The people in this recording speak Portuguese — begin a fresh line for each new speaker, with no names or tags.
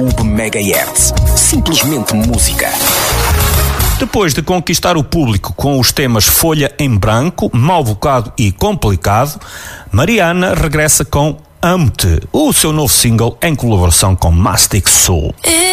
MHz. Simplesmente música.
Depois de conquistar o público com os temas Folha em Branco, Mal Bocado e Complicado, Mariana regressa com Amo-te, o seu novo single em colaboração com Mastic Soul.